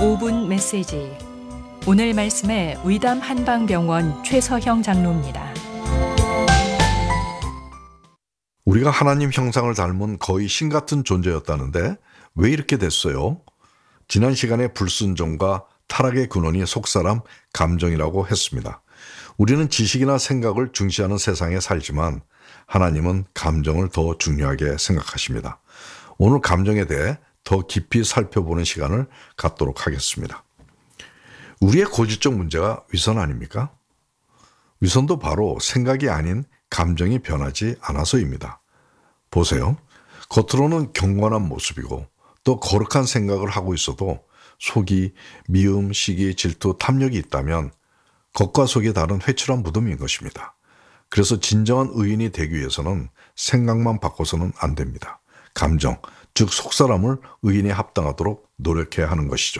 5분 메시지. 오늘 말씀에 의담 한방병원 최서형 장로입니다. 우리가 하나님 형상을 닮은 거의 신 같은 존재였다는데 왜 이렇게 됐어요? 지난 시간에 불순종과 타락의 근원이 속사람, 감정이라고 했습니다. 우리는 지식이나 생각을 중시하는 세상에 살지만 하나님은 감정을 더 중요하게 생각하십니다. 오늘 감정에 대해 더 깊이 살펴보는 시간을 갖도록 하겠습니다. 우리의 고질적 문제가 위선 아닙니까? 위선도 바로 생각이 아닌 감정이 변하지 않아서입니다. 보세요. 겉으로는 경건한 모습이고 또 거룩한 생각을 하고 있어도 속이 미움, 시기, 질투, 탐욕이 있다면 겉과 속이 다른 회칠한 무덤인 것입니다. 그래서 진정한 의인이 되기 위해서는 생각만 바꿔서는 안 됩니다. 감정, 즉 속사람을 의인에 합당하도록 노력해야 하는 것이죠.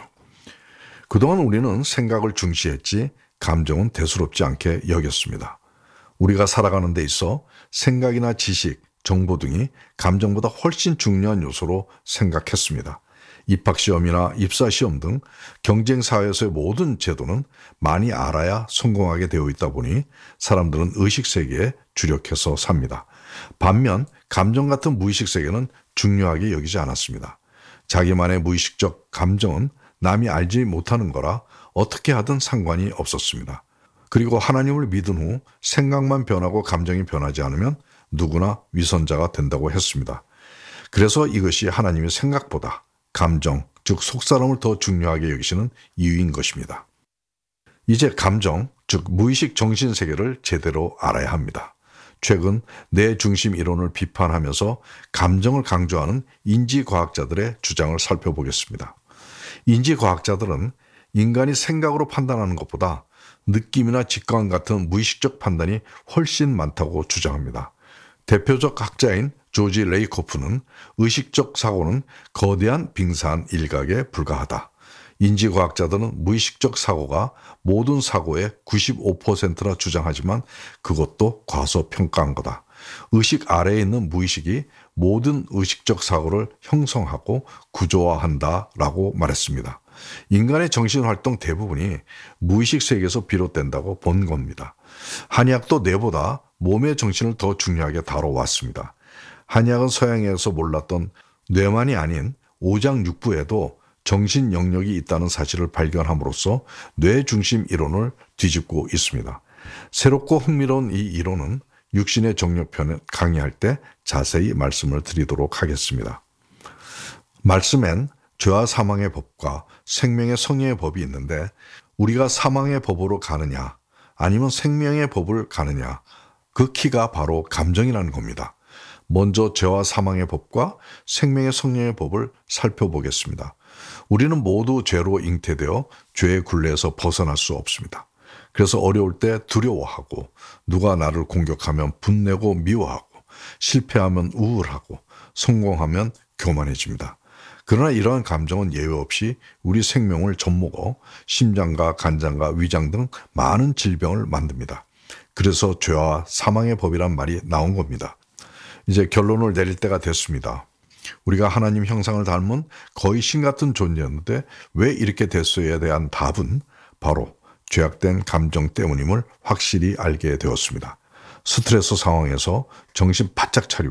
그동안 우리는 생각을 중시했지 감정은 대수롭지 않게 여겼습니다. 우리가 살아가는 데 있어 생각이나 지식, 정보 등이 감정보다 훨씬 중요한 요소로 생각했습니다. 입학시험이나 입사시험 등 경쟁사회에서의 모든 제도는 많이 알아야 성공하게 되어 있다 보니 사람들은 의식세계에 주력해서 삽니다. 반면 감정 같은 무의식세계는 중요하게 여기지 않았습니다. 자기만의 무의식적 감정은 남이 알지 못하는 거라 어떻게 하든 상관이 없었습니다. 그리고 하나님을 믿은 후 생각만 변하고 감정이 변하지 않으면 누구나 위선자가 된다고 했습니다. 그래서 이것이 하나님의 생각보다 감정, 즉 속사람을 더 중요하게 여기시는 이유인 것입니다. 이제 감정, 즉 무의식 정신세계를 제대로 알아야 합니다. 최근 내 중심 이론을 비판하면서 감정을 강조하는 인지과학자들의 주장을 살펴보겠습니다. 인지과학자들은 인간이 생각으로 판단하는 것보다 느낌이나 직감 같은 무의식적 판단이 훨씬 많다고 주장합니다. 대표적 학자인 조지 레이코프는 의식적 사고는 거대한 빙산 일각에 불과하다. 인지과학자들은 무의식적 사고가 모든 사고의 95%나 주장하지만 그것도 과소평가한 거다. 의식 아래에 있는 무의식이 모든 의식적 사고를 형성하고 구조화한다라고 말했습니다. 인간의 정신활동 대부분이 무의식 세계에서 비롯된다고 본 겁니다. 한의학도 뇌보다 몸의 정신을 더 중요하게 다뤄왔습니다. 한의학은 서양에서 몰랐던 뇌만이 아닌 오장육부에도 정신 영역이 있다는 사실을 발견함으로써 뇌중심 이론을 뒤집고 있습니다. 새롭고 흥미로운 이 이론은 육신의 정력편을 강의할 때 자세히 말씀을 드리도록 하겠습니다. 말씀엔 죄와 사망의 법과 생명의 성의의 법이 있는데 우리가 사망의 법으로 가느냐 아니면 생명의 법을 가느냐 그 키가 바로 감정이라는 겁니다. 먼저 죄와 사망의 법과 생명의 성령의 법을 살펴보겠습니다. 우리는 모두 죄로 잉태되어 죄의 굴레에서 벗어날 수 없습니다. 그래서 어려울 때 두려워하고 누가 나를 공격하면 분내고 미워하고 실패하면 우울하고 성공하면 교만해집니다. 그러나 이러한 감정은 예외 없이 우리 생명을 젖먹어 심장과 간장과 위장 등 많은 질병을 만듭니다. 그래서 죄와 사망의 법이란 말이 나온 겁니다. 이제 결론을 내릴 때가 됐습니다. 우리가 하나님 형상을 닮은 거의 신 같은 존재였는데 왜 이렇게 됐어요에 대한 답은 바로 죄악된 감정 때문임을 확실히 알게 되었습니다. 스트레스 상황에서 정신 바짝 차리고